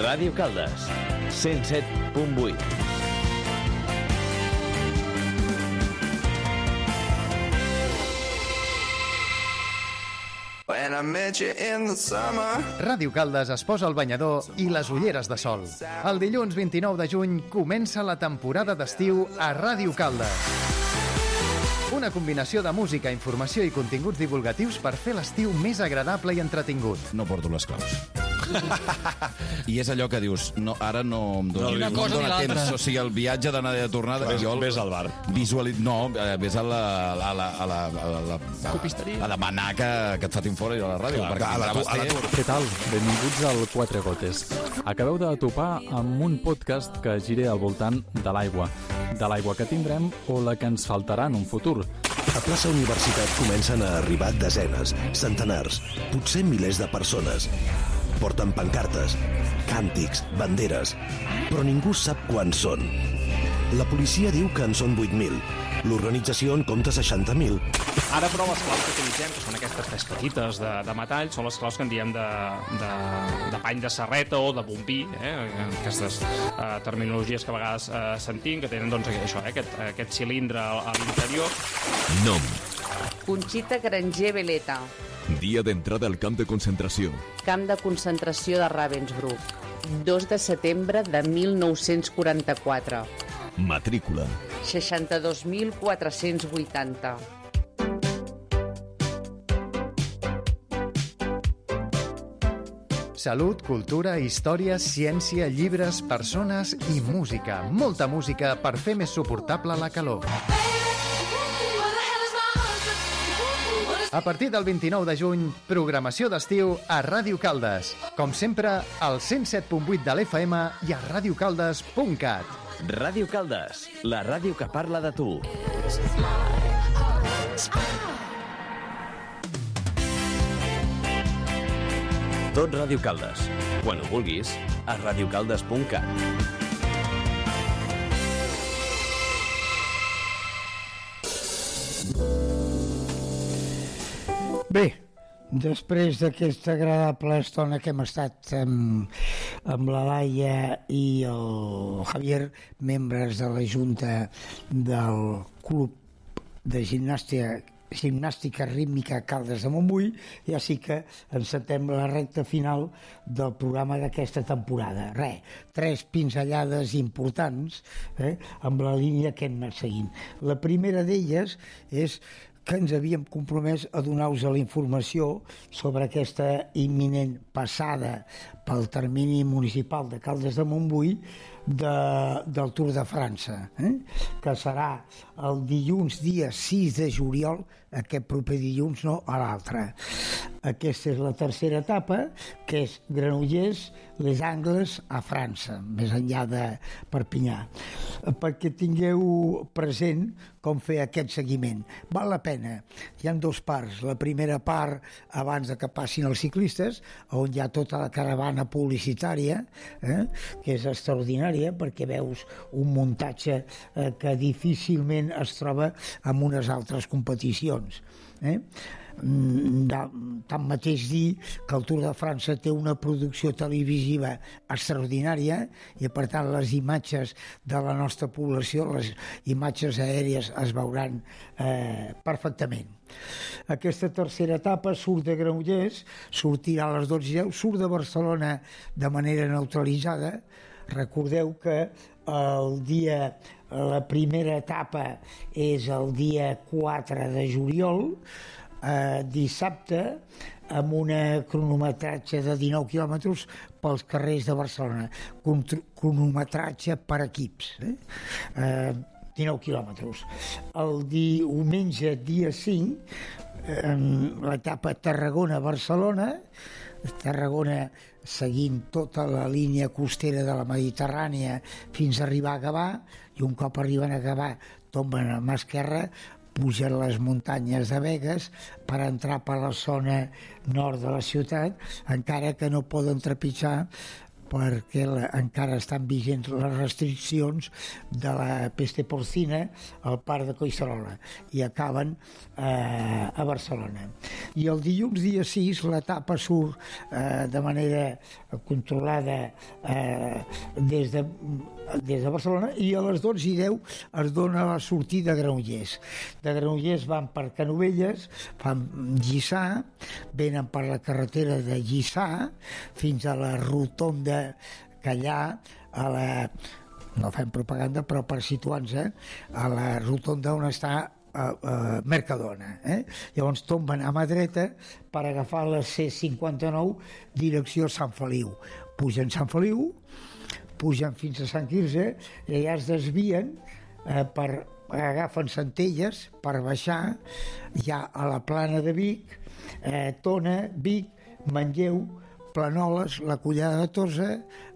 Ràdio Caldes, 107.8. Ràdio Caldes es posa el banyador i les ulleres de sol. El dilluns 29 de juny comença la temporada d'estiu a Ràdio Caldes. Una combinació de música, informació i continguts divulgatius per fer l'estiu més agradable i entretingut. No porto les claus. I és allò que dius, no, ara no em dona, no em dona temps. O sigui, el viatge d'anada i de tornada... Ves al bar. Ves a a demanar que et fatin fora i a la ràdio. Què tal? Benvinguts al Quatre Gotes. Acabeu de topar amb un podcast que gira al voltant de l'aigua que tindrem o la que ens faltarà en un futur. A plaça Universitat comencen a arribar desenes, centenars, potser milers de persones. Porten pancartes, càntics, banderes, però ningú sap quants són. La policia diu que en són 8.000. L'organització en compta 60.000. Ara, però, les claus que utilitzem, que són aquestes tres petites de metall, són les claus que en diem de pany de serreta o de bombí, aquestes terminologies que a vegades sentim, que tenen doncs, això, aquest cilindre a l'interior. Nom: Conxita Granger Veleta. Dia d'entrada al camp de concentració. Camp de concentració de Ravensbrück. 2 de setembre de 1944. Matrícula: 62.480. Salut, cultura, història, ciència, llibres, persones i música. Molta música per fer més suportable la calor. A partir del 29 de juny, programació d'estiu a Ràdio Caldes. Com sempre, al 107.8 de l'FM i a radiocaldes.cat. Ràdio Caldes, la ràdio que parla de tu. Tot Ràdio Caldes. Quan ho vulguis, a radiocaldes.cat. Bé, després d'aquesta agradable estona que hem estat amb la Laia i el Javier, membres de la Junta del Club de Gimnàstica Rítmica Caldes de Montbui, ja sí que encetem la recta final del programa d'aquesta temporada. 3 pinzellades importants amb la línia que hem anat seguint. La primera d'elles és que ens havíem compromès a donar-vos la informació sobre aquesta imminent passada pel termini municipal de Caldes de Montbui del Tour de França, que serà el dilluns dia 6 de juliol, aquest proper dilluns, no a l'altre. Aquesta és la tercera etapa, que és Granollers, Les Angles a França, més enllà de Perpinyà. Perquè tingueu present com fer aquest seguiment. Val la pena. Hi ha 2 parts. La primera part, abans de que passin els ciclistes, on hi ha tota la caravana publicitària, que és extraordinària, perquè veus un muntatge que difícilment es troba en unes altres competicions. Tanmateix dir que el Tour de França té una producció televisiva extraordinària i per tant les imatges de la nostra població, les imatges aèries es veuran perfectament. Aquesta tercera etapa surt de Granollers, sortirà a les 12:10, surt de Barcelona de manera neutralitzada. Recordeu que la primera etapa és el dia 4 de juliol, dissabte, amb un cronometratge de 19 quilòmetres pels carrers de Barcelona. Cronometratge per equips. 19 quilòmetres. El diumenge, dia 5, l'etapa Tarragona-Barcelona, Tarragona seguint tota la línia costera de la Mediterrània fins a arribar a Gavà, i un cop arriben a Gavà tomben a mà esquerra, pugen les muntanyes de Begues per entrar per la zona nord de la ciutat, encara que no poden trepitjar perquè encara estan vigents les restriccions de la peste porcina al parc de Collserola i acaben a Barcelona. I el dilluns dia 6 l'etapa surt de manera controlada des de Barcelona i a les 12:10 es dona la sortida de Granollers. De Granollers van per Canovelles, fan Lliçà, venen per la carretera de Lliçà fins a la rotonda que allà a la... no fem propaganda, però per situar-nos a la rotonda on està Mercadona. Llavors tomben a mà dreta per agafar la C59 direcció Sant Feliu. Pugen Sant Feliu, pugen fins a Sant Quirze i allà es desvien agafen Centelles per baixar ja a la plana de Vic, Tona, Vic, Manlleu, Planoles, la Collada de Tossa,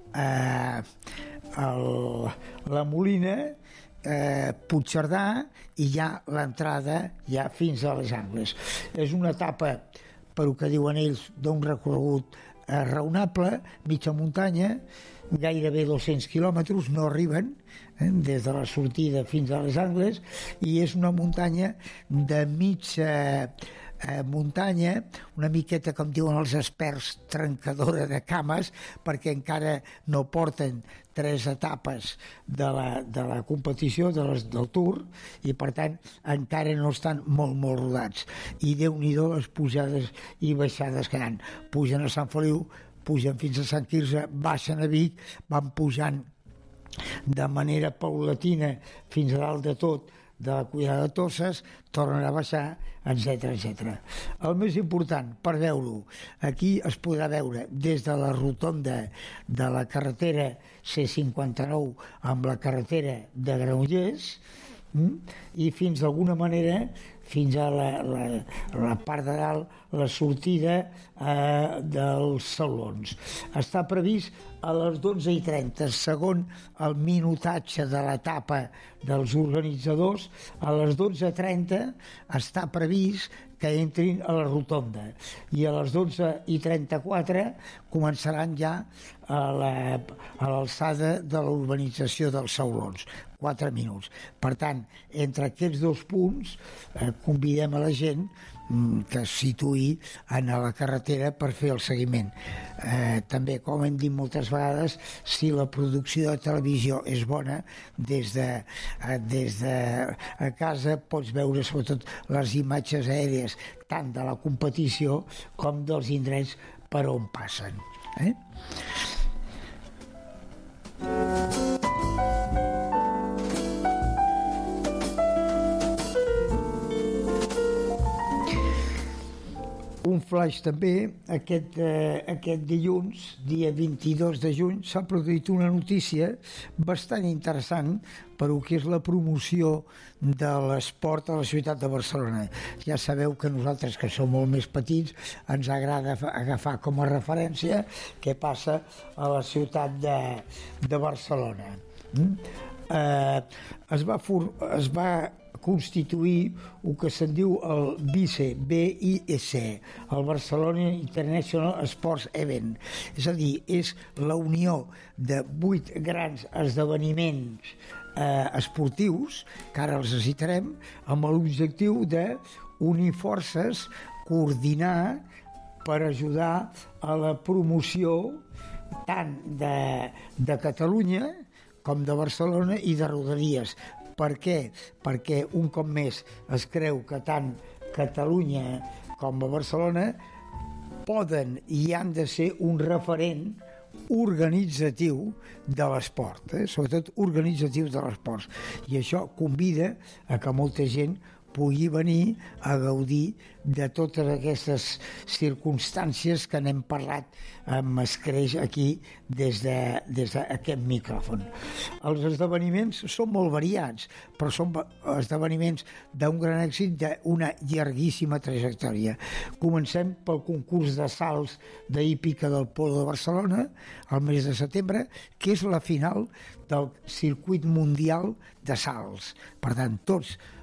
la Molina, Puigcerdà i ja l'entrada ja fins a les Angles. És una etapa, per el que diuen ells, d'un recorregut raonable, mitja muntanya, gairebé 200 quilòmetres, no arriben des de la sortida fins a les Angles, i és una muntanya de mitja muntanya, una miqueta, com diuen els experts, trencadora de cames, perquè encara no porten 3 etapes de la competició, del Tour, i per tant encara no estan molt rodats. I Déu-n'hi-do les pujades i baixades que hi ha. Pugen a Sant Feliu, pugen fins a Sant Quirze, baixen a Vic, van pujant de manera paulatina fins a dalt de tot de la Collada de Tosses, tornen a baixar, etc. El més important, per veure-ho, aquí es podrà veure des de la rotonda de la carretera C59 amb la carretera de Granollers i fins d'alguna manera fins a la part de dalt, la sortida dels salons. Està previst a les 12:30, segon el minutatge de l'etapa dels organitzadors, a les 12:30 està previst que entrin a la rotonda i a les 12:34 començaran ja a l'alçada de la urbanització dels Saulons, 4 minuts. Per tant, entre aquests 2 punts convidem a la gent que es situï en la carretera per fer el seguiment. També, com hem dit moltes vegades, si la producció de televisió és bona, des de casa pots veure sobretot les imatges aèries tant de la competició com dels indrets per on passen. Un flash també, aquest dilluns, dia 22 de juny, s'ha produït una notícia bastant interessant per el que és la promoció de l'esport a la ciutat de Barcelona. Ja sabeu que nosaltres, que som molt més petits, ens agrada agafar com a referència què passa a la ciutat de Barcelona. Es va constituir el que se'n diu el BIC, el Barcelona International Sports Event. És a dir, és la unió de 8 grans esdeveniments esportius, que ara els citarem, amb l'objectiu d'unir forces, coordinar per ajudar a la promoció tant de Catalunya com de Barcelona i de Rodalies. Per què? Perquè un cop més es creu que tant Catalunya com a Barcelona poden i han de ser un referent organitzatiu de l'esport, sobretot organitzatiu de l'esport. I això convida a que molta gent pugui venir a gaudir de totes aquestes circumstàncies que n'hem parlat amb escreix aquí des d'aquest micròfon. Els esdeveniments són molt variats, però són esdeveniments d'un gran èxit, d'una llarguíssima trajectòria. Comencem pel concurs de salts d'hípica del Polo de Barcelona, al mes de setembre, que és la final del circuit mundial de salts. Per tant, tots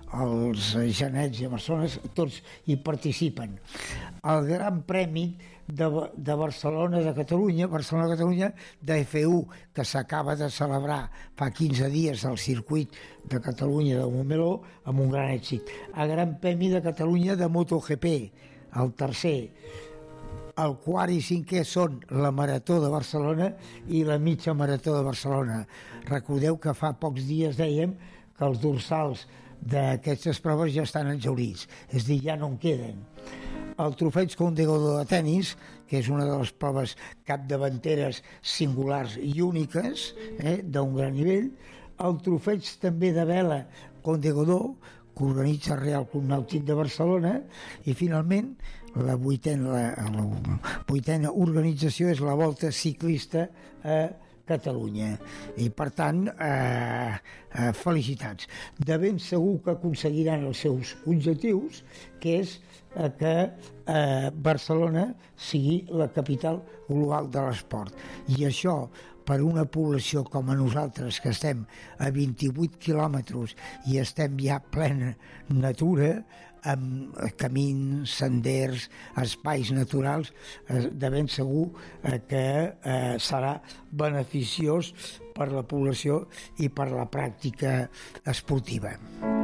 els genets i persones, tots hi participen. El Gran Premi de Barcelona de Catalunya, d'F1, que s'acaba de celebrar fa 15 dies al circuit de Catalunya de Montmeló, amb un gran èxit. El Gran Premi de Catalunya de MotoGP, el tercer. El quart i cinquè són la Marató de Barcelona i la Mitja Marató de Barcelona. Recordeu que fa pocs dies dèiem que els dorsals d'aquestes proves ja estan exhaurits, és a dir, ja no en queden. El Trofeig Conde Godó de tenis, que és una de les proves capdavanteres singulars i úniques, d'un gran nivell. El Trofeig també de vela Conde Godó, que organitza el Real Club Nàutic de Barcelona, i finalment la vuitena organització és la Volta Ciclista a Catalunya. I per tant, felicitats. De ben segur que aconseguiran els seus objectius, que és que Barcelona sigui la capital global de l'esport. I això, per una població com a nosaltres, que estem a 28 quilòmetres i estem ja plena natura, amb camins, senders, espais naturals, de ben segur que serà beneficiós per la població i per la pràctica esportiva.